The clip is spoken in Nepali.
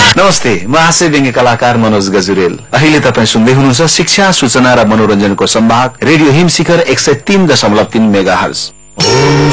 नमस्ते, म हास्य व्यङ्ग्य कलाकार मनोज गजुरेल। अहिले तपाईँ सुन्दै हुनुहुन्छ शिक्षा, सूचना र मनोरञ्जनको सम्भाग रेडियो हिम शिखर 103.3 मेगाहर्ज।